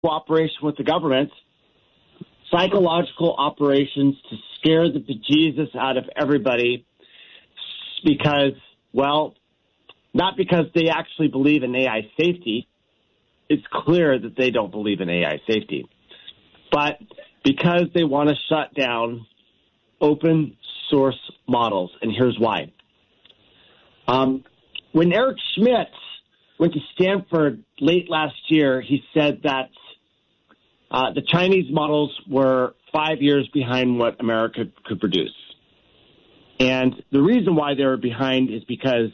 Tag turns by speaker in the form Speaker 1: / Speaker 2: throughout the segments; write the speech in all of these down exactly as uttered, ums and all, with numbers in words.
Speaker 1: cooperation with the government, psychological operations to scare the bejesus out of everybody because, well, not because they actually believe in A I safety. It's clear that they don't believe in A I safety. But because they want to shut down open source models, and here's why. Um, when Eric Schmidt went to Stanford late last year, he said that uh, the Chinese models were five years behind what America could produce. And the reason why they were behind is because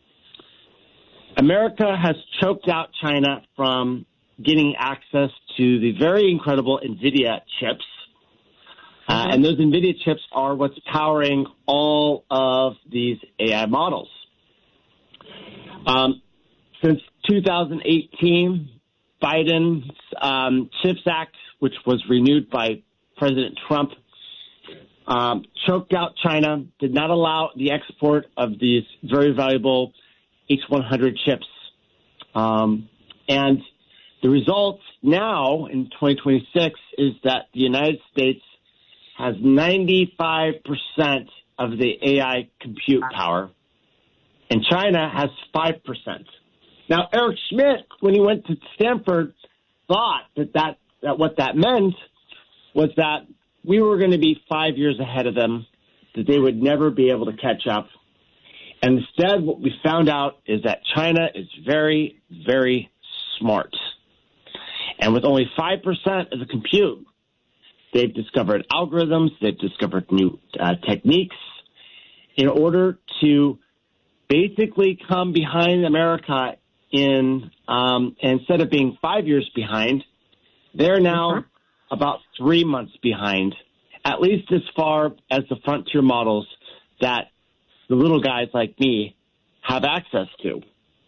Speaker 1: America has choked out China from getting access to the very incredible NVIDIA chips. Uh, and those NVIDIA chips are what's powering all of these A I models. Um, since two thousand eighteen, Biden's um, CHIPS Act, which was renewed by President Trump, um, choked out China, did not allow the export of these very valuable H one hundred chips. Um, and the result now in twenty twenty-six is that the United States has ninety-five percent of the A I compute power, and China has five percent. Now, Eric Schmidt, when he went to Stanford, thought that, that, that what that meant was that we were going to be five years ahead of them, that they would never be able to catch up. And instead, what we found out is that China is very, very smart. And with only five percent of the compute, they've discovered algorithms, they've discovered new uh, techniques in order to basically come behind America in, um, instead of being five years behind, they're now mm-hmm. about three months behind, at least as far as the frontier models that the little guys like me have access to.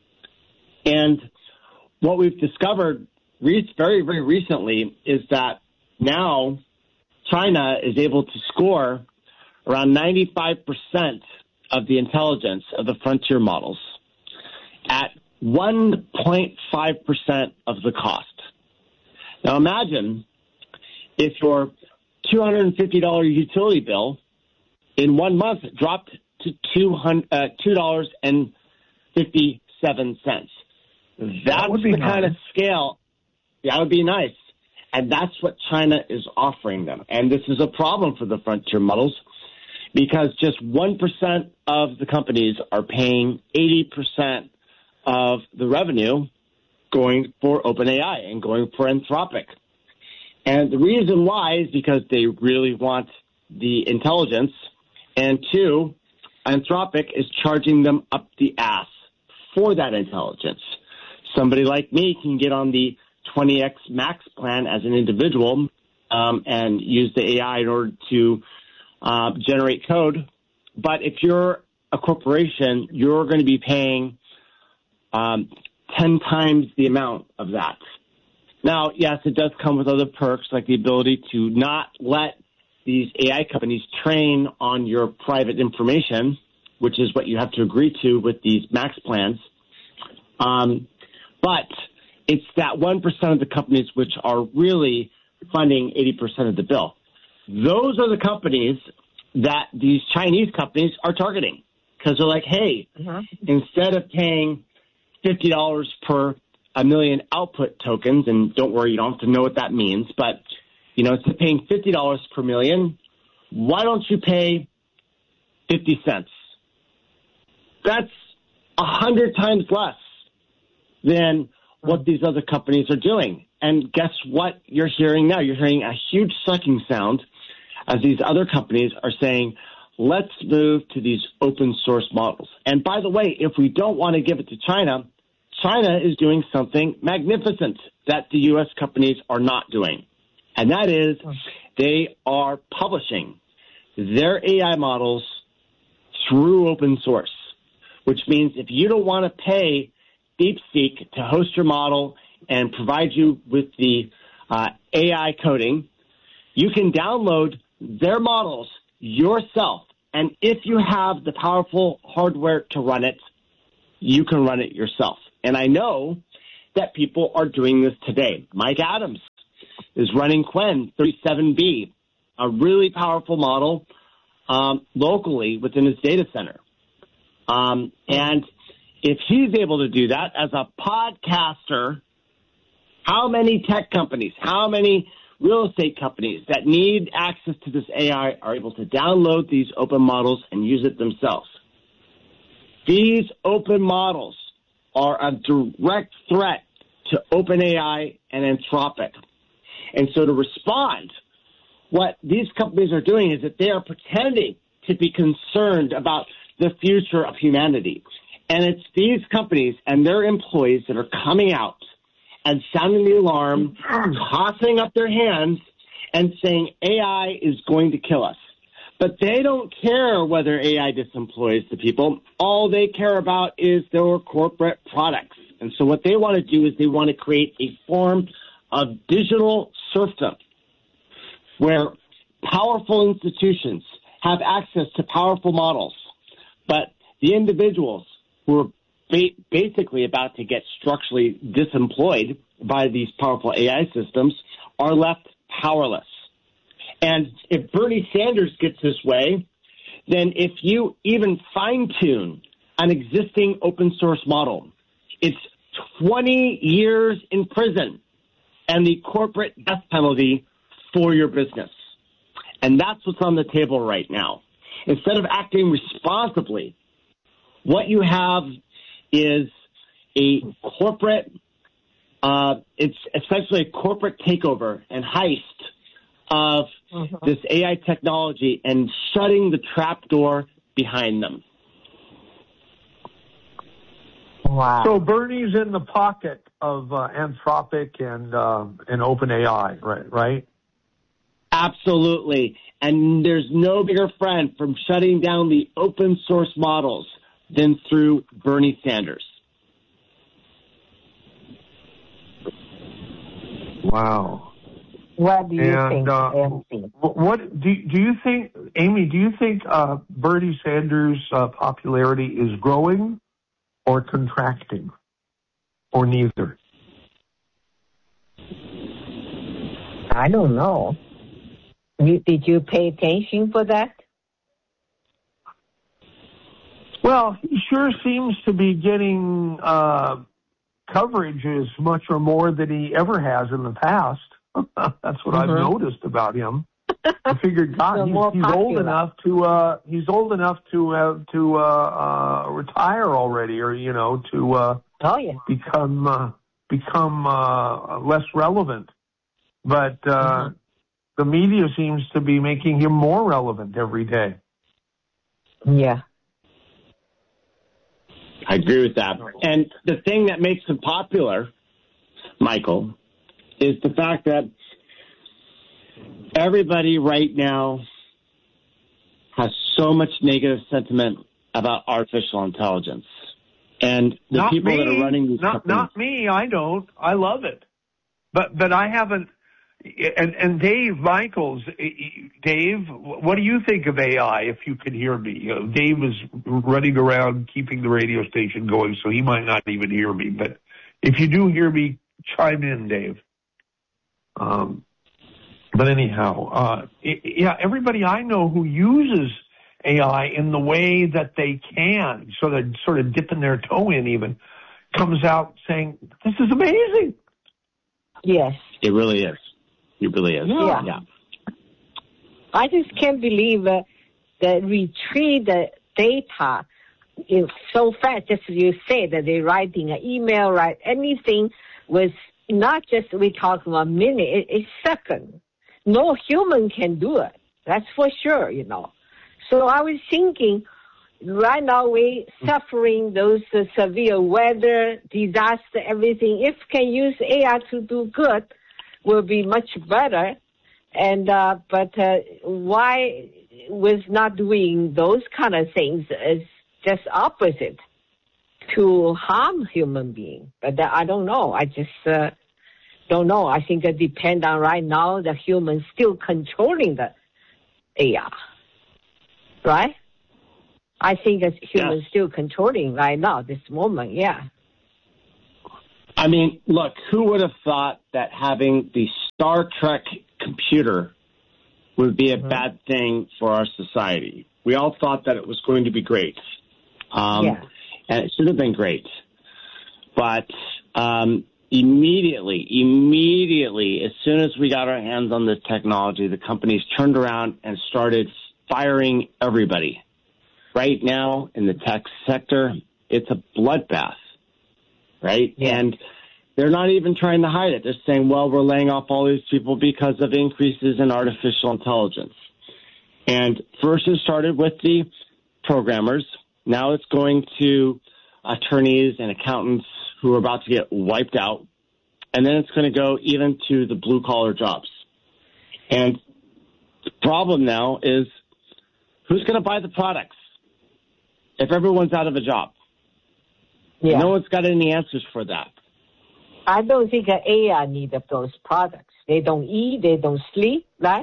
Speaker 1: And what we've discovered re- very, very recently is that now China is able to score around ninety-five percent of the intelligence of the frontier models at one point five percent of the cost. Now imagine if your two hundred fifty dollars utility bill in one month dropped to two dollars and fifty-seven cents. That's
Speaker 2: that would be
Speaker 1: the
Speaker 2: nice.
Speaker 1: kind of scale. That would be nice. And that's what China is offering them. And this is a problem for the frontier models because just one percent of the companies are paying eighty percent of the revenue going for OpenAI and going for Anthropic. And the reason why is because they really want the intelligence. And two, Anthropic is charging them up the ass for that intelligence. Somebody like me can get on the twenty X max plan as an individual um, and use the A I in order to uh, generate code. But if you're a corporation, you're going to be paying um, ten times the amount of that. Now, yes, it does come with other perks like the ability to not let these A I companies train on your private information, which is what you have to agree to with these max plans. Um, but it's that one percent of the companies which are really funding eighty percent of the bill. Those are the companies that these Chinese companies are targeting because they're like, hey, uh-huh. instead of paying fifty dollars per a million output tokens, and don't worry, you don't have to know what that means, but, you know, instead of paying fifty dollars per million, why don't you pay fifty cents? That's a hundred times less than what these other companies are doing. And guess what you're hearing now? You're hearing a huge sucking sound as these other companies are saying, let's move to these open source models. And by the way, if we don't want to give it to China, China is doing something magnificent that the U S companies are not doing. And that is they are publishing their A I models through open source, which means if you don't want to pay DeepSeek to host your model and provide you with the uh, A I coding, you can download their models yourself. And if you have the powerful hardware to run it, you can run it yourself. And I know that people are doing this today. Mike Adams is running Qwen thirty-seven B, a really powerful model um, locally within his data center. Um, and if he's able to do that as a podcaster, how many tech companies, how many real estate companies that need access to this A I are able to download these open models and use it themselves? These open models are a direct threat to OpenAI and Anthropic. And so to respond, what these companies are doing is that they are pretending to be concerned about the future of humanity. And it's these companies and their employees that are coming out and sounding the alarm, tossing up their hands, and saying A I is going to kill us. But they don't care whether A I disemploys the people. All they care about is their corporate products. And so what they want to do is they want to create a form of digital serfdom where powerful institutions have access to powerful models, but the individuals who are ba- basically about to get structurally disemployed by these powerful A I systems are left powerless. And if Bernie Sanders gets his way, then if you even fine-tune an existing open source model, it's twenty years in prison and the corporate death penalty for your business. And that's what's on the table right now. Instead of acting responsibly, what you have is a corporate, uh, it's essentially a corporate takeover and heist of uh-huh. this A I technology and shutting the trapdoor behind them.
Speaker 2: Wow. So Bernie's in the pocket of uh, Anthropic and uh, and OpenAI, right? Right.
Speaker 1: Absolutely. And there's no bigger friend from shutting down the open source models than through Bernie Sanders.
Speaker 2: Wow.
Speaker 3: What do you
Speaker 2: and,
Speaker 3: think,
Speaker 2: uh,
Speaker 3: Amy?
Speaker 2: What do do you think, Amy? Do you think uh, Bernie Sanders' uh, popularity is growing or contracting, or neither?
Speaker 3: I don't know. You, did you pay attention for that?
Speaker 2: Well, he sure seems to be getting uh, coverage as much or more than he ever has in the past. That's what mm-hmm. I've noticed about him. I figured, God, so he's, he's old enough to uh, he's old enough to uh, to uh, uh, retire already, or you know, to uh,
Speaker 3: oh, yeah.
Speaker 2: become uh, become uh, less relevant. But uh, mm-hmm. the media seems to be making him more relevant every day.
Speaker 3: Yeah.
Speaker 1: I agree with that. And the thing that makes him popular, Michael, is the fact that everybody right now has so much negative sentiment about artificial intelligence. And the
Speaker 2: not
Speaker 1: people
Speaker 2: me.
Speaker 1: that are running these
Speaker 2: not,
Speaker 1: companies...
Speaker 2: Not me, I don't. I love it. But but I haven't... And, and Dave Michaels, Dave, what do you think of A I, if you can hear me? You know, Dave is running around keeping the radio station going, so he might not even hear me. But if you do hear me, chime in, Dave. Um, but anyhow, uh, it, yeah, everybody I know who uses A I in the way that they can, sort of, sort of dipping their toe in even, comes out saying, this is amazing.
Speaker 3: Yes.
Speaker 1: It really is. It really is.
Speaker 3: Yeah.
Speaker 1: yeah.
Speaker 3: I just can't believe uh, the retrieve the data is so fast. Just as you said, that they're writing an email, write anything with not just we talk about a minute, it, it's second. No human can do it. That's for sure, you know. So I was thinking, right now we're suffering those uh, severe weather, disaster, everything. If can use A I to do good, will be much better. And uh, but uh, why was not doing those kind of things is just opposite to harm human being. But uh, I don't know. I just uh, don't know. I think it depends on right now the humans still controlling the A I, right? I think it's humans
Speaker 1: yeah.
Speaker 3: still controlling right now, this moment, yeah.
Speaker 1: I mean, look, who would have thought that having the Star Trek computer would be a mm-hmm. bad thing for our society? We all thought that it was going to be great. Um, yeah. And it should have been great. But um, immediately, immediately, as soon as we got our hands on this technology, the companies turned around and started firing everybody. Right now, in the tech sector, it's a bloodbath, right? Yeah. And they're not even trying to hide it. They're saying, well, we're laying off all these people because of increases in artificial intelligence. And first it started with the programmers. Now it's going to attorneys and accountants who are about to get wiped out. And then it's going to go even to the blue-collar jobs. And the problem now is who's going to buy the products if everyone's out of a job? Yeah. No one's got any answers for that.
Speaker 3: I don't think A I need those products. They don't eat, they don't sleep, right?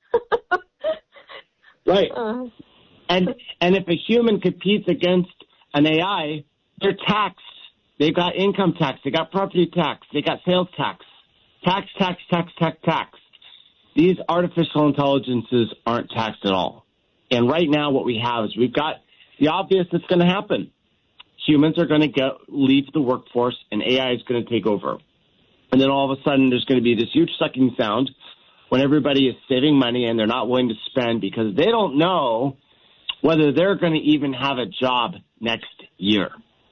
Speaker 1: Right. Uh, and and if a human competes against an A I, they're taxed. They've got income tax, they got property tax, they got sales tax. Tax, tax, tax, tax, tax. These artificial intelligences aren't taxed at all. And right now what we have is we've got the obvious that's going to happen. Humans are going to go leave the workforce, and A I is going to take over. And then all of a sudden, there's going to be this huge sucking sound when everybody is saving money and they're not willing to spend because they don't know whether they're going to even have a job next year.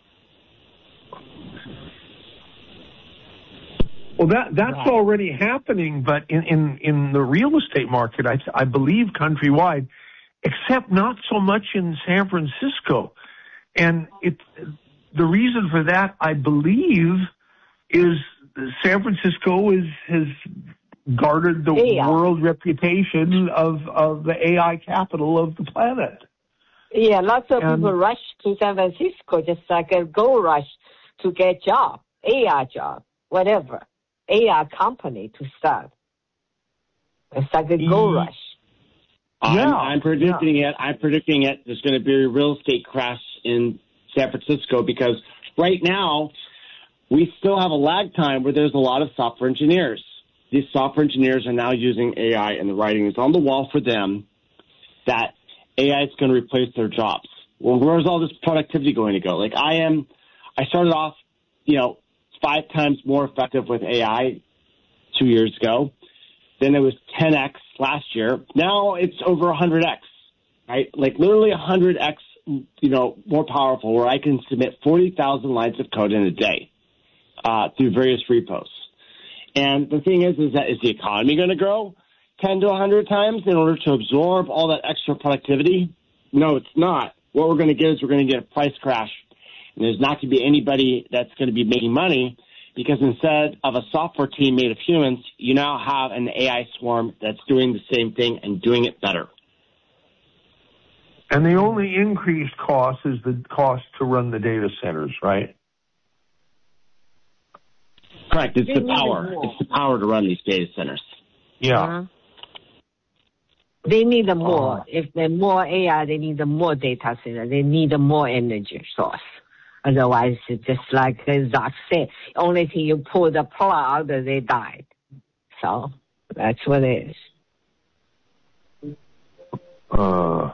Speaker 2: Well, that that's right. already happening, but in, in, in the real estate market, I, I believe countrywide, except not so much in San Francisco. And it, the reason for that, I believe, is San Francisco is, has garnered the A I. World reputation of, of the A I capital of the planet.
Speaker 3: Yeah, lots of
Speaker 2: and,
Speaker 3: people rush to San Francisco just like a gold rush to get job, A I job, whatever, A I company to start. It's like a gold
Speaker 2: yeah.
Speaker 3: rush.
Speaker 1: Yeah, I'm, I'm predicting yeah. it. I'm predicting it. There's going to be a real estate crash in San Francisco because right now we still have a lag time where there's a lot of software engineers. These software engineers are now using A I, and the writing is on the wall for them that A I is going to replace their jobs. Well, where's all this productivity going to go? Like I am, I started off, you know, five times more effective with A I two years ago. Then it was ten X last year. Now it's over one hundred X, right? Like literally one hundred X, you know, more powerful, where I can submit forty thousand lines of code in a day uh, through various repos. And the thing is, is that is the economy going to grow ten to one hundred times in order to absorb all that extra productivity? No, it's not. What we're going to get is we're going to get a price crash. And there's not going to be anybody that's going to be making money because instead of a software team made of humans, you now have an A I swarm that's doing the same thing and doing it better.
Speaker 2: And the only increased cost is the cost to run the data centers, right?
Speaker 1: Correct. It's the power. It's the power to run these data centers.
Speaker 2: Yeah.
Speaker 3: Uh-huh. They need more. Uh, if they're more A I, they need more data center. They need more energy source. Otherwise, it's just like Zach said, only thing you pull the plug, they died. So that's what it is.
Speaker 2: Uh,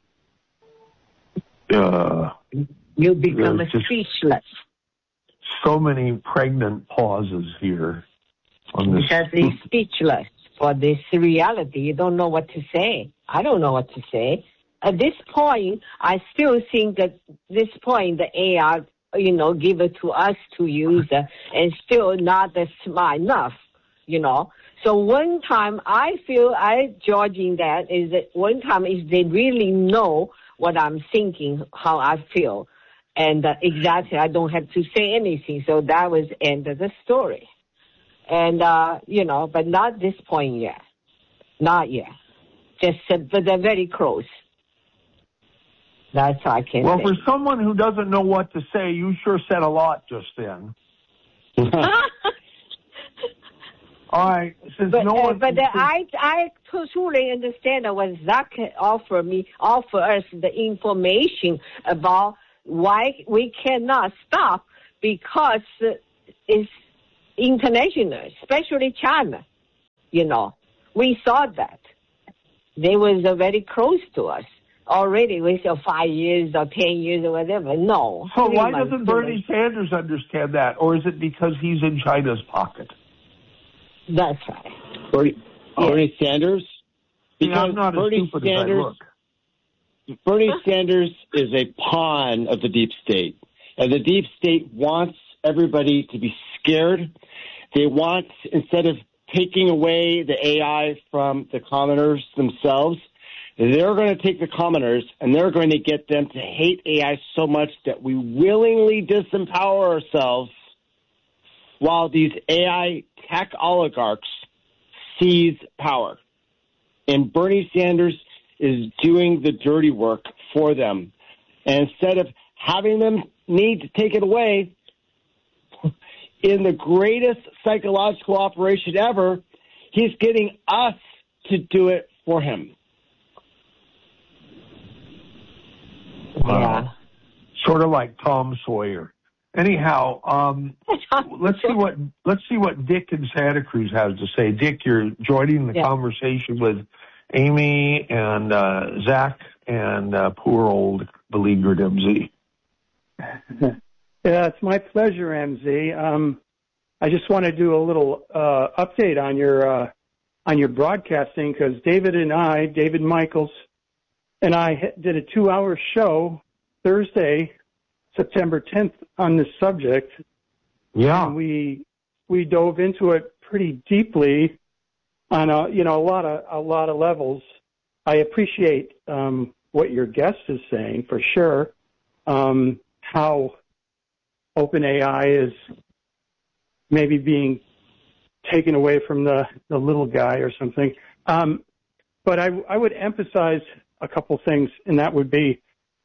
Speaker 2: uh,
Speaker 3: you become speechless.
Speaker 2: So many pregnant pauses here. On this.
Speaker 3: Because they're speechless for this reality. You don't know what to say. I don't know what to say. At this point, I still think at this point the A I, you know, give it to us to use uh, and still not uh, smart enough, you know. So one time I feel I judging that is that one time is they really know what I'm thinking, how I feel. And uh, exactly, I don't have to say anything. So that was the end of the story. And, uh, you know, but not this point yet. Not yet. Just, uh, but they're very close. That's all I can
Speaker 2: well,
Speaker 3: say.
Speaker 2: Well, for someone who doesn't know what to say, you sure said a lot just then. All right. Since
Speaker 3: but
Speaker 2: no
Speaker 3: uh,
Speaker 2: one
Speaker 3: but uh, I I truly understand that when Zach offer me offer us the information about why we cannot stop because is international, especially China. You know, we saw that. They was uh, very close to us already. We said five years or ten years or whatever. No.
Speaker 2: So why doesn't Bernie Sanders understand that? Or is it because he's in China's pocket?
Speaker 3: That's right.
Speaker 1: Bernie,
Speaker 3: Yeah.
Speaker 1: Bernie Sanders?
Speaker 2: Yeah, I'm not as
Speaker 1: Bernie
Speaker 2: stupid as I
Speaker 1: Sanders,
Speaker 2: look.
Speaker 1: Bernie Sanders is a pawn of the deep state. And the deep state wants everybody to be scared. They want, instead of taking away the A I from the commoners themselves, they're going to take the commoners and they're going to get them to hate A I so much that we willingly disempower ourselves while these A I tech oligarchs seize power. And Bernie Sanders is doing the dirty work for them. And instead of having them need to take it away, in the greatest psychological operation ever, he's getting us to do it for him.
Speaker 2: Wow.
Speaker 3: Yeah.
Speaker 2: Sort of like Tom Sawyer. Anyhow, um, let's see what let's see what Dick in Santa Cruz has to say. Dick, you're joining the
Speaker 3: yeah.
Speaker 2: conversation with Amy and uh, Zach and uh, poor old beleaguered M Z.
Speaker 4: Yeah, it's my pleasure, M Z. Um, I just want to do a little uh, update on your uh, on your broadcasting because David and I, David Michaels, and I did a two-hour show Thursday, September tenth, on this subject.
Speaker 2: Yeah,
Speaker 4: and we we dove into it pretty deeply on a you know a lot of a lot of levels. I appreciate um, what your guest is saying for sure. Um, how OpenAI is maybe being taken away from the, the little guy or something. Um, but I, I would emphasize a couple things, and that would be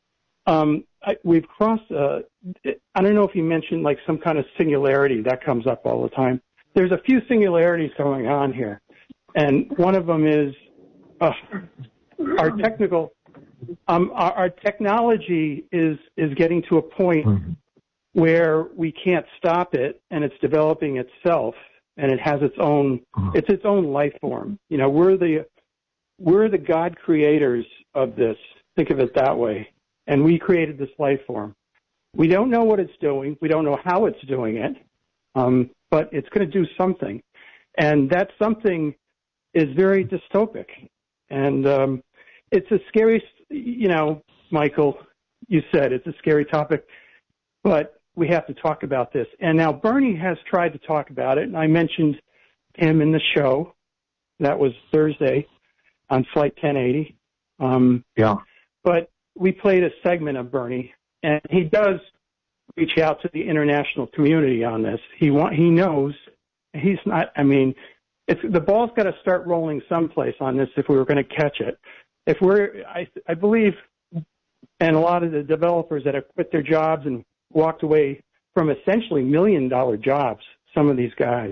Speaker 4: um, I, we've crossed, uh, I don't know if you mentioned like some kind of singularity. That comes up all the time. There's a few singularities going on here, and one of them is uh, our technical Um, our, our technology is, is getting to a point mm-hmm. where we can't stop it, and it's developing itself, and it has its own, mm-hmm. it's its own life form. You know, we're the, we're the God creators of this. Think of it that way. And we created this life form. We don't know what it's doing. We don't know how it's doing it, um, but it's going to do something. And that something is very dystopic. And um, it's a scary, you know, Michael, you said it's a scary topic, but we have to talk about this. And now Bernie has tried to talk about it, and I mentioned him in the show. That was Thursday on Flight ten eighty. Um,
Speaker 2: yeah.
Speaker 4: But we played a segment of Bernie, and he does reach out to the international community on this. He want, he knows he's not, I mean, it's, the ball's got to start rolling someplace on this if we were going to catch it. If we're, I, I believe, and a lot of the developers that have quit their jobs and walked away from essentially million-dollar jobs, some of these guys.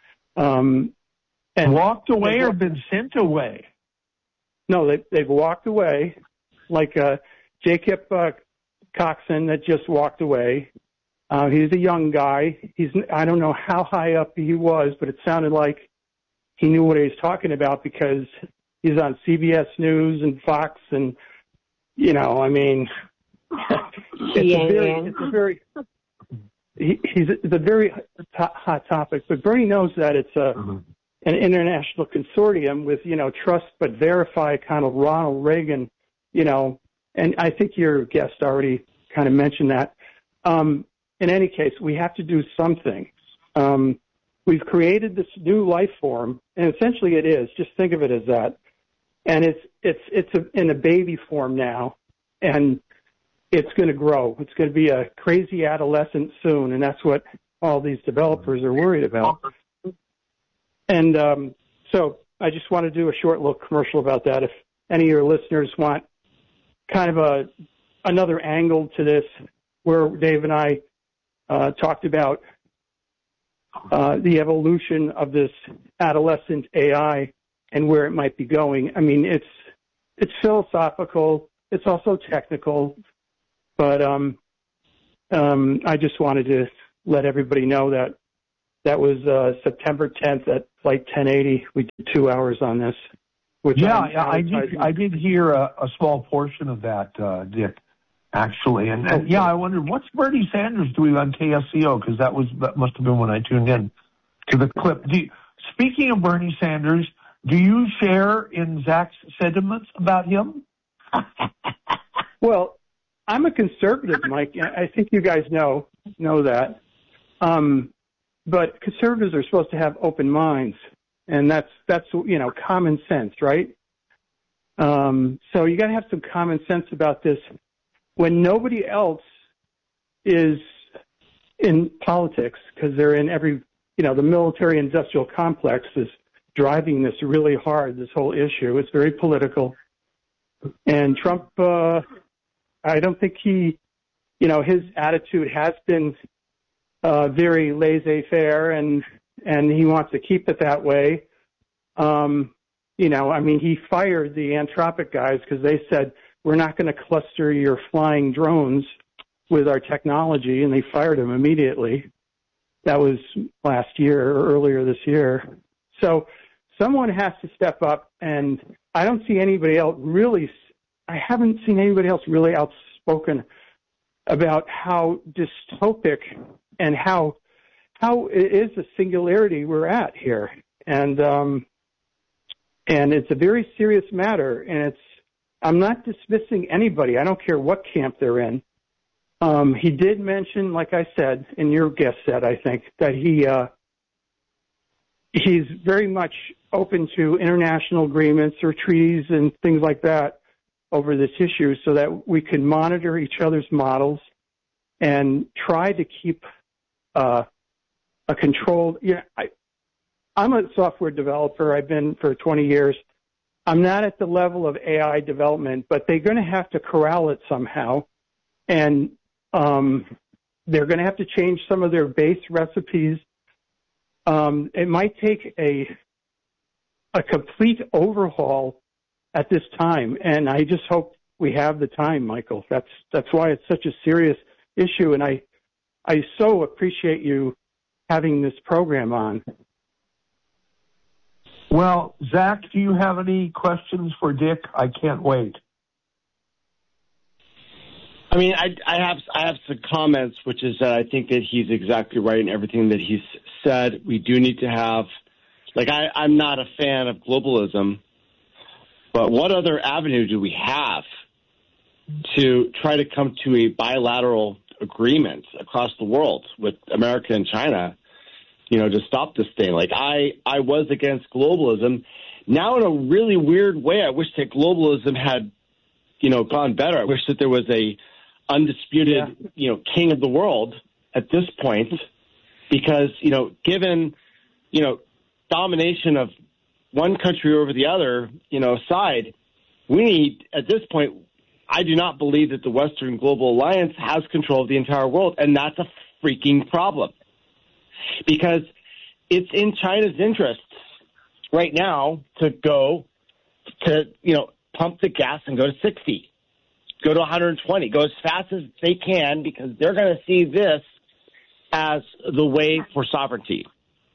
Speaker 4: Um, and
Speaker 2: walked away or been sent away?
Speaker 4: No, they, they've walked away, like uh, Jacob uh, Coxon that just walked away. Uh, he's a young guy. He's I don't know how high up he was, but it sounded like he knew what he was talking about because he's on C B S News and Fox, and you know, I mean, it's
Speaker 3: yeah,
Speaker 4: a very,
Speaker 3: yeah.
Speaker 4: it's a very, he, he's it's a very hot, hot topic. But Bernie knows that it's a mm-hmm. an international consortium with you know trust but verify kind of Ronald Reagan, you know, and I think your guest already kind of mentioned that. Um, in any case, we have to do something. Um, we've created this new life form, and essentially it is. Just think of it as that. And it's it's it's a, in a baby form now, and it's going to grow. It's going to be a crazy adolescent soon, and that's what all these developers are worried about. And um, so I just want to do a short little commercial about that. If any of your listeners want kind of a another angle to this, where Dave and I uh, talked about uh, the evolution of this adolescent A I and where it might be going. I mean, it's it's philosophical. It's also technical. But um, um, I just wanted to let everybody know that That was uh, September tenth at Flight ten eighty. We did two hours on this. Which
Speaker 2: yeah,
Speaker 4: I'm,
Speaker 2: yeah, I did. I did hear a, a small portion of that, uh, Dick. Actually, and, and yeah, I wondered what's Bernie Sanders doing on K S C O, because that was that must have been when I tuned in to the clip. Do you, speaking of Bernie Sanders, do you share in Zach's sentiments about him?
Speaker 4: Well, I'm a conservative, Mike. I think you guys know know that. Um, but conservatives are supposed to have open minds, and that's that's you know common sense, right? Um, so you got to have some common sense about this. When nobody else is in politics, because they're in every, you know, the military-industrial complex is driving this really hard, this whole issue. It's very political. And Trump, uh, I don't think he, you know, his attitude has been uh, very laissez-faire, and, and he wants to keep it that way. Um, you know, I mean, he fired the Anthropic guys because they said, we're not going to cluster your flying drones with our technology, and they fired him immediately. That was last year or earlier this year. So someone has to step up, and I don't see anybody else really, I haven't seen anybody else really outspoken about how dystopic and how how it is a singularity we're at here. And um, and it's a very serious matter, and it's I'm not dismissing anybody. I don't care what camp they're in. Um, he did mention, like I said, and your guest said, I think, that he uh, he's very much open to international agreements or treaties and things like that over this issue so that we can monitor each other's models and try to keep uh, a controlled, you know, I, I'm a software developer. I've been for twenty years. I'm not at the level of A I development, but they're going to have to corral it somehow. And um, they're going to have to change some of their base recipes. Um, it might take a a complete overhaul at this time, and I just hope we have the time, Michael. That's that's why it's such a serious issue, and I I so appreciate you having this program on.
Speaker 2: Well, Zach, do you have any questions for Dick? I can't wait.
Speaker 1: I mean, I, I have I have some comments, which is that I think that he's exactly right in everything that he's said. We do need to have, like, I, I'm not a fan of globalism, but what other avenue do we have to try to come to a bilateral agreement across the world with America and China, you know, to stop this thing? Like, I, I was against globalism. Now, in a really weird way, I wish that globalism had, you know, gone better. I wish that there was a undisputed, yeah. you know, king of the world at this point, because, you know, given, you know, domination of one country over the other, you know, side, we need, at this point, I do not believe that the Western Global Alliance has control of the entire world, and that's a freaking problem. Because it's in China's interests right now to go to, you know, pump the gas and go to sixty, go to one hundred twenty, go as fast as they can, because they're going to see this as the way for sovereignty.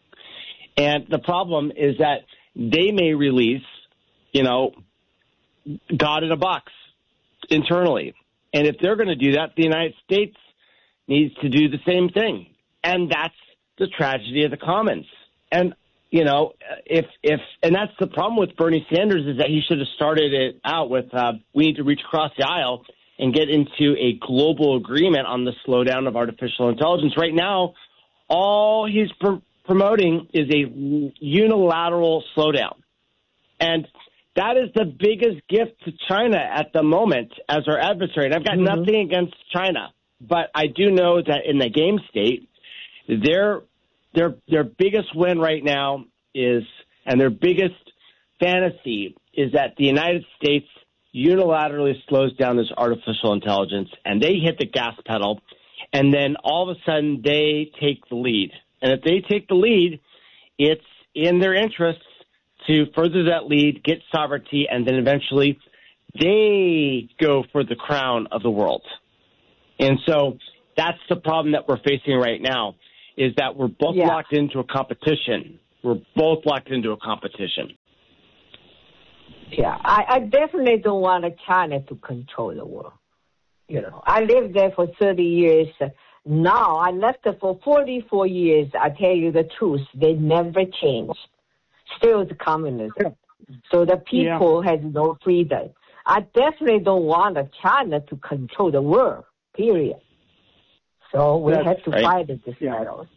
Speaker 1: And the problem is that they may release, you know, God in a box internally. And if they're going to do that, the United States needs to do the same thing. And that's the tragedy of the commons. And, you know, if, if, and that's the problem with Bernie Sanders, is that he should have started it out with, uh, we need to reach across the aisle and get into a global agreement on the slowdown of artificial intelligence. Right now, all he's pr- promoting is a unilateral slowdown. And that is the biggest gift to China at the moment as our adversary. And I've got mm-hmm. nothing against China, but I do know that in the game state, their their their biggest win right now is, and their biggest fantasy is that the United States unilaterally slows down this artificial intelligence, and they hit the gas pedal, and then all of a sudden they take the lead. And if they take the lead, it's in their interests to further that lead, get sovereignty, and then eventually they go for the crown of the world. And so that's the problem that we're facing right now. is that we're both
Speaker 3: yeah.
Speaker 1: locked into a competition. We're both locked into a competition.
Speaker 3: Yeah, I, I definitely don't want China to control the world. You know, I lived there for thirty years. Now I left there for forty-four years. I tell you the truth, they never changed. Still the communism. So the people yeah. has no freedom. I definitely don't want China to control the world, period. So we
Speaker 4: That's
Speaker 3: have to
Speaker 1: right.
Speaker 3: fight this
Speaker 4: yeah.
Speaker 3: battle.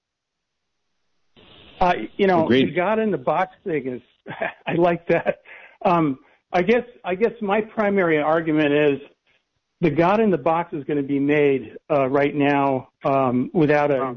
Speaker 4: Uh, you know,
Speaker 1: Agreed.
Speaker 4: the God in the box thing is, I like that. Um, I guess, I guess my primary argument is the God in the box is going to be made, uh, right now, um, without a,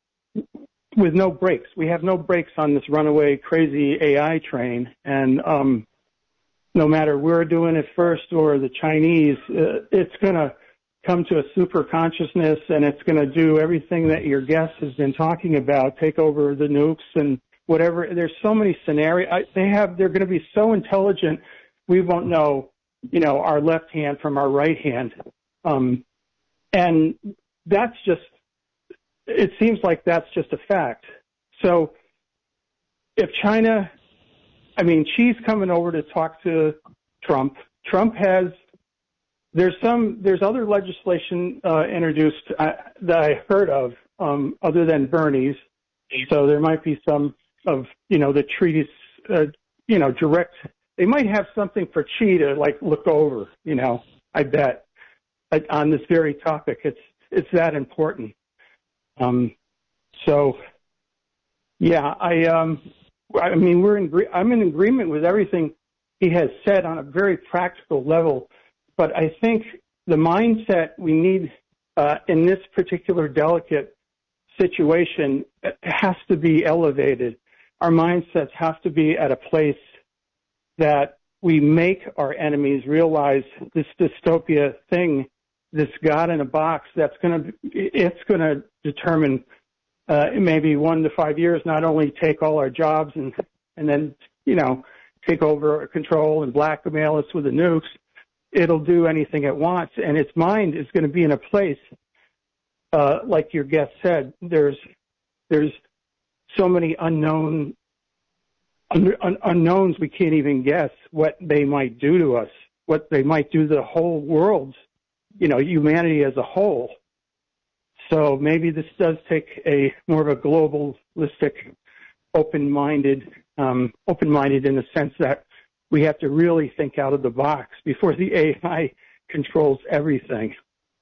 Speaker 4: with no brakes. We have no brakes on this runaway crazy A I train. And, um, no matter we're doing it first or the Chinese, uh, it's going to come to a super consciousness, and it's going to do everything that your guest has been talking about, take over the nukes and whatever. There's so many scenarios. I, they have, they're going to be so intelligent, we won't know, you know, our left hand from our right hand. Um, and that's just, it seems like that's just a fact. So if China, I mean, Xi's coming over to talk to Trump. Trump has, there's some, there's other legislation uh, introduced uh, that I heard of um, other than Bernie's. So there might be some of, you know, the treaties, uh, you know, direct. They might have something for Xi to like look over, you know, I bet, on this very topic. It's, it's that important. Um, so, yeah, I, um, I mean, we're in, I'm in agreement with everything he has said on a very practical level, but I think the mindset we need uh, in this particular delicate situation has to be elevated. Our mindsets have to be at a place that we make our enemies realize this dystopia thing, this God in a box, that's going to, it's going to determine uh, maybe one to five years, not only take all our jobs and, and then, you know, take over control and blackmail us with the nukes. It'll do anything it wants, and its mind is going to be in a place, uh, like your guest said, there's, there's so many unknown, un, un, unknowns we can't even guess what they might do to us, what they might do to the whole world, you know, humanity as a whole. So maybe this does take a more of a globalistic, open-minded, um, open-minded in the sense that we have to really think out of the box before the A I controls everything.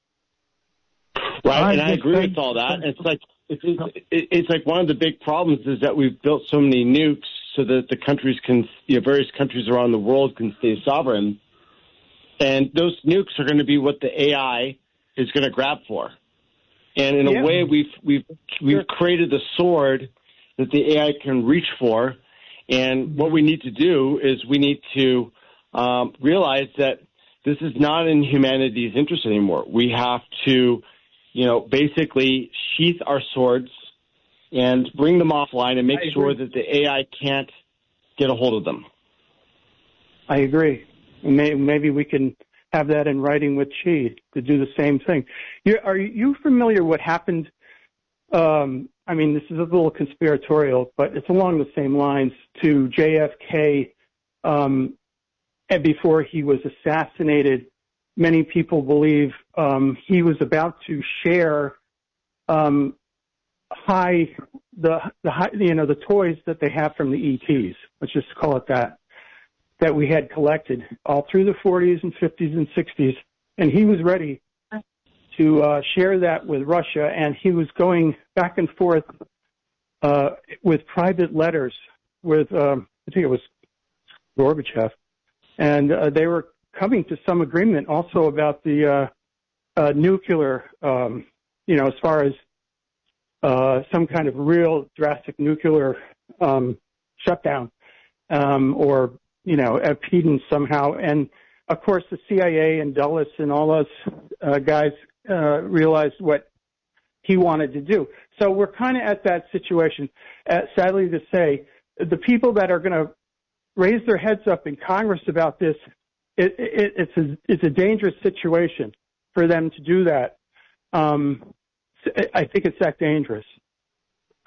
Speaker 1: Right, and I agree with all that. It's like it's, it's, it's like one of the big problems is that we've built so many nukes so that the countries can, you know, various countries around the world can stay sovereign, and those nukes are going to be what the A I is going to grab for. And in
Speaker 4: yeah.
Speaker 1: a way, we've we've we've created the sword that the A I can reach for. And what we need to do is we need to um, realize that this is not in humanity's interest anymore. We have to, you know, basically sheath our swords and bring them offline and make sure that the A I can't get a hold of them.
Speaker 4: I agree. Maybe we can have that in writing with Xi to do the same thing. You're, are you familiar what happened? Um, I mean, this is a little conspiratorial, but it's along the same lines to J F K. Um, and before he was assassinated, many people believe um, he was about to share um, high the the high, you know the toys that they have from the E Ts. Let's just call it that. That we had collected all through the forties and fifties and sixties, and he was ready to uh, share that with Russia, and he was going back and forth uh, with private letters with, um, I think it was Gorbachev, and uh, they were coming to some agreement also about the uh, uh, nuclear, um, you know, as far as uh, some kind of real drastic nuclear um, shutdown um, or, you know, impedance somehow. And, of course, the C I A and Dulles and all those uh, guys Uh, realized what he wanted to do. So we're kind of at that situation. Uh, sadly to say, the people that are going to raise their heads up in Congress about this, it, it, it's, a, it's a dangerous situation for them to do that. Um, I think it's that dangerous.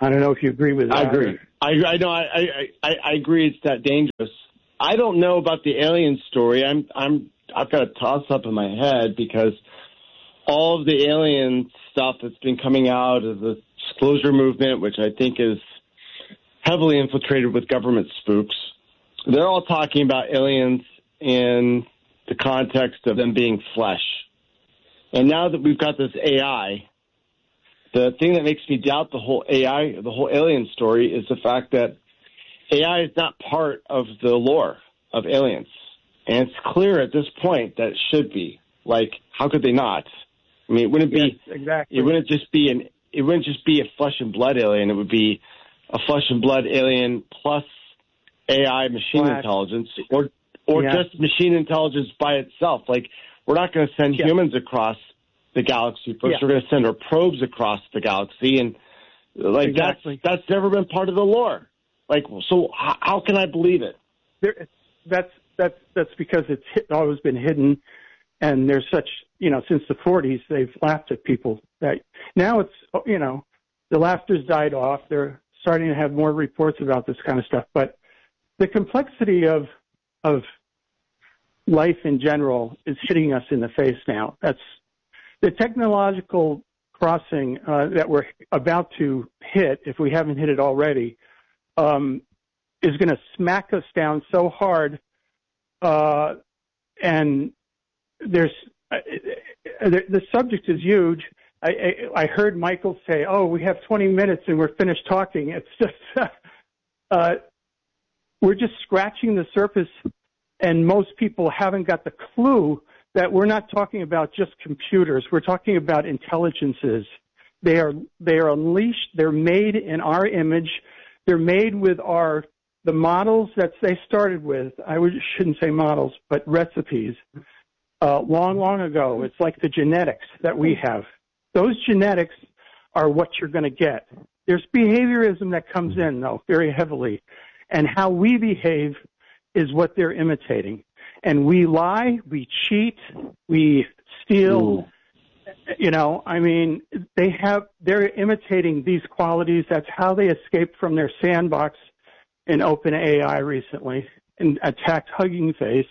Speaker 4: I don't know if you agree with that.
Speaker 1: I agree. I, I know. I, I, I agree. It's that dangerous. I don't know about the alien story. I'm, I'm, I've got a toss up in my head because all of the alien stuff that's been coming out of the disclosure movement, which I think is heavily infiltrated with government spooks, they're all talking about aliens in the context of them being flesh. And now that we've got this A I, the thing that makes me doubt the whole A I, the whole alien story, is the fact that A I is not part of the lore of aliens. And it's clear at this point that it should be. Like, how could they not? I mean, it wouldn't be,
Speaker 4: yes, exactly.
Speaker 1: it wouldn't just be an, it wouldn't just be a flesh and blood alien. It would be a flesh and blood alien plus A I machine
Speaker 4: Flash.
Speaker 1: intelligence, or, or
Speaker 4: yeah.
Speaker 1: just machine intelligence by itself. Like, we're not going to send
Speaker 4: yeah.
Speaker 1: humans across the galaxy first.
Speaker 4: Yeah.
Speaker 1: We're going to send our probes across the galaxy, and like
Speaker 4: exactly.
Speaker 1: that's that's never been part of the lore. Like, so how, how can I believe it?
Speaker 4: There, that's that's that's because it's hit, always been hidden, and there's such you know since the forties they've laughed at people. That now it's you know the laughter's died off. They're starting to have more reports about this kind of stuff, but the complexity of of life in general is hitting us in the face now. That's the technological crossing uh, that we're about to hit, if we haven't hit it already, um, is going to smack us down so hard. Uh, and there's uh, the, the subject is huge. I, I, I heard Michael say, "Oh, we have twenty minutes and we're finished talking." It's just uh, we're just scratching the surface, and most people haven't got the clue that we're not talking about just computers. We're talking about intelligences. They are they are unleashed. They're made in our image. They're made with our the models that they started with. I would, shouldn't say models, but recipes. Uh, long, long ago, it's like the genetics that we have. Those genetics are what you're going to get. There's behaviorism that comes in, though, very heavily, and how we behave is what they're imitating. And we lie, we cheat, we steal. Ooh. You know, I mean, they have, they're imitating these qualities. That's how they escaped from their sandbox in OpenAI recently and attacked Hugging Face.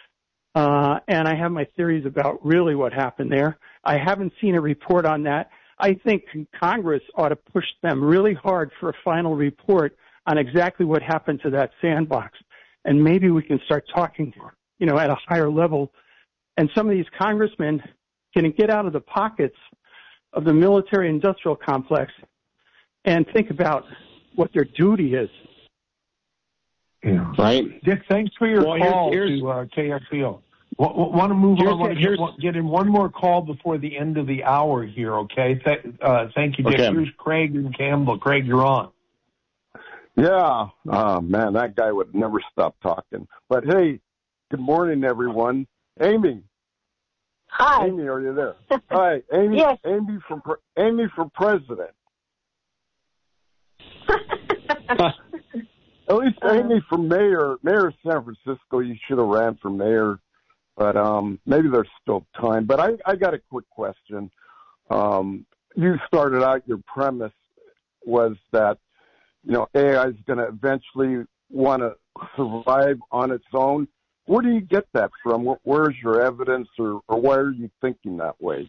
Speaker 4: Uh, and I have my theories about really what happened there. I haven't seen a report on that. I think Congress ought to push them really hard for a final report on exactly what happened to that sandbox. And maybe we can start talking, you know, at a higher level. And some of these congressmen can get out of the pockets of the military-industrial complex and think about what their duty is.
Speaker 2: Yeah.
Speaker 1: Right.
Speaker 2: Dick, thanks for your
Speaker 1: well,
Speaker 2: call
Speaker 1: here's, here's,
Speaker 2: to uh, K S C O. W- want to move on? Want to get, get in one more call before the end of the hour here, okay? Th- uh, thank you, Dick. Okay. Here's Craig and Campbell. Craig, you're on.
Speaker 5: Yeah. Oh, man, that guy would never stop talking. But, hey, good morning, everyone. Amy.
Speaker 3: Hi.
Speaker 5: Amy, are you there? Hi, Amy.
Speaker 3: Yes.
Speaker 5: Amy for Amy for president. At least Amy for mayor. Mayor of San Francisco. You should have ran for mayor, but um, maybe there's still time. But I, I got a quick question. Um, you started out, your premise was that, you know, A I is going to eventually want to survive on its own. Where do you get that from? Where's your evidence, or, or why are you thinking that way?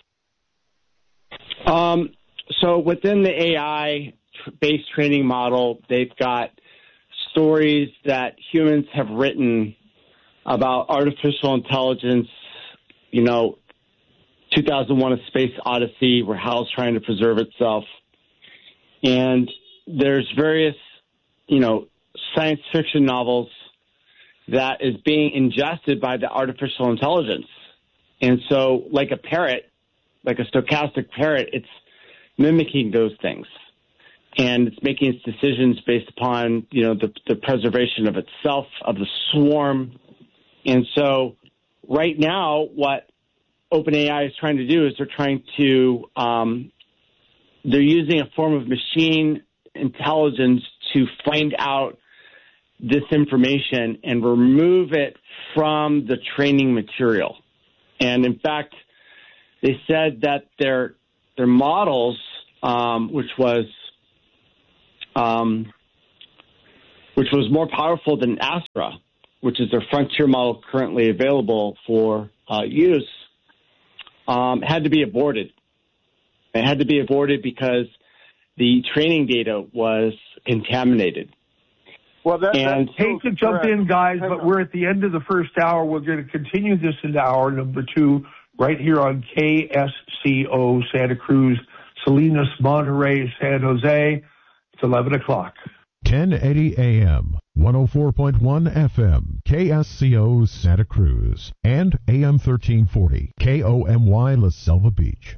Speaker 1: Um, so within the A I-based training model, they've got stories that humans have written about artificial intelligence, you know, two thousand one: A Space Odyssey, where HAL's trying to preserve itself. And there's various, you know, science fiction novels that is being ingested by the artificial intelligence. And so, like a parrot, like a stochastic parrot, it's mimicking those things. And it's making its decisions based upon, you know, the, the preservation of itself, of the swarm. And so right now, what OpenAI is trying to do is they're trying to, um, they're using a form of machine intelligence to find out this information and remove it from the training material. And in fact, they said that their their models, um, which was um, which was more powerful than Astra, which is their frontier model currently available for uh, use, um, had to be aborted. It had to be aborted because the training data was contaminated.
Speaker 5: Well, that,
Speaker 2: and hate to jump in, guys, but we're at the end of the first hour. We're going to continue this into hour number two right here on K S C O Santa Cruz, Salinas, Monterey, San Jose. It's eleven o'clock.
Speaker 6: ten eighty A M, one oh four point one F M, K S C O Santa Cruz, and A M thirteen forty, K O M Y La Selva Beach.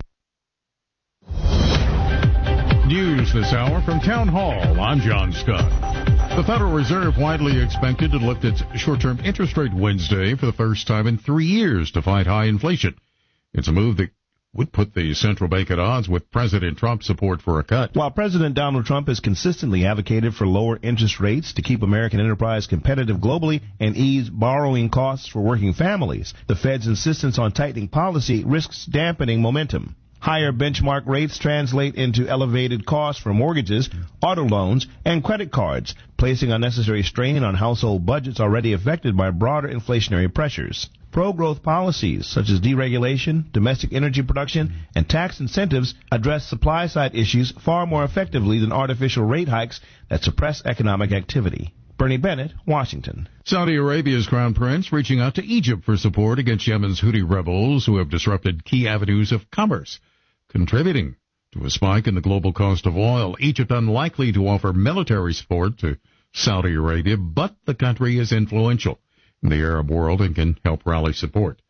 Speaker 7: News this hour from Town Hall. I'm John Scott. The Federal Reserve widely expected to lift its short-term interest rate Wednesday for the first time in three years to fight high inflation. It's a move that would put the central bank at odds with President Trump's support for a cut.
Speaker 8: While President Donald Trump has consistently advocated for lower interest rates to keep American enterprise competitive globally and ease borrowing costs for working families, the Fed's insistence on tightening policy risks dampening momentum. Higher benchmark rates translate into elevated costs for mortgages, auto loans, and credit cards, placing unnecessary strain on household budgets already affected by broader inflationary pressures. Pro-growth policies such as deregulation, domestic energy production, and tax incentives address supply-side issues far more effectively than artificial rate hikes that suppress economic activity. Bernie Bennett, Washington.
Speaker 7: Saudi Arabia's crown prince reaching out to Egypt for support against Yemen's Houthi rebels who have disrupted key avenues of commerce, contributing to a spike in the global cost of oil. Egypt unlikely to offer military support to Saudi Arabia, but the country is influential in the Arab world and can help rally support.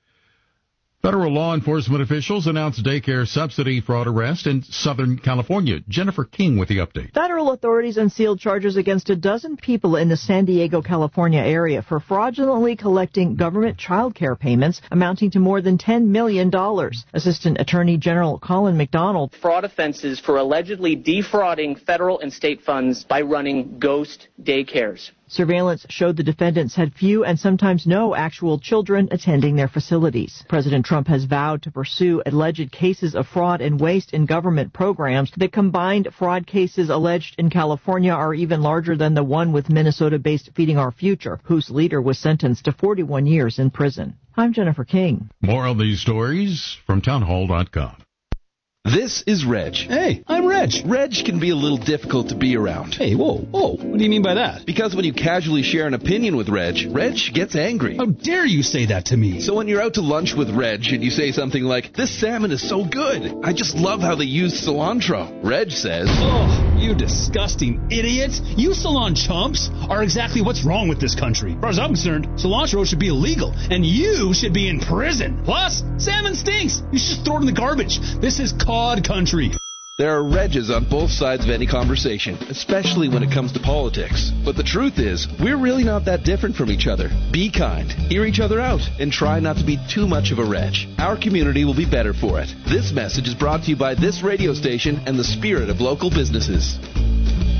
Speaker 7: Federal law enforcement officials announced daycare subsidy fraud arrest in Southern California. Jennifer King with the update.
Speaker 9: Federal authorities unsealed charges against a dozen people in the San Diego, California area for fraudulently collecting government child care payments amounting to more than ten million dollars. Assistant Attorney General Colin McDonald.
Speaker 10: Fraud offenses for allegedly defrauding federal and state funds by running ghost daycares.
Speaker 9: Surveillance showed the defendants had few and sometimes no actual children attending their facilities. President Trump has vowed to pursue alleged cases of fraud and waste in government programs. The combined fraud cases alleged in California are even larger than the one with Minnesota-based Feeding Our Future, whose leader was sentenced to forty-one years in prison. I'm Jennifer King.
Speaker 7: More of these stories from townhall dot com.
Speaker 11: This is Reg.
Speaker 12: Hey, I'm Reg.
Speaker 11: Reg can be a little difficult to be around.
Speaker 12: Hey, whoa, whoa. What do you mean by that?
Speaker 11: Because when you casually share an opinion with Reg, Reg gets angry.
Speaker 12: How dare you say that to me?
Speaker 11: So when you're out to lunch with Reg and you say something like, this salmon is so good, I just love how they use cilantro, Reg says,
Speaker 12: oh, you disgusting idiot. You salon chumps are exactly what's wrong with this country. As far as I'm concerned, cilantro should be illegal, and you should be in prison. Plus, salmon stinks. You should just throw it in the garbage. This is cod country.
Speaker 11: There are Regs on both sides of any conversation, especially when it comes to politics. But the truth is, we're really not that different from each other. Be kind, hear each other out, and try not to be too much of a Reg. Our community will be better for it. This message is brought to you by this radio station and the spirit of local businesses.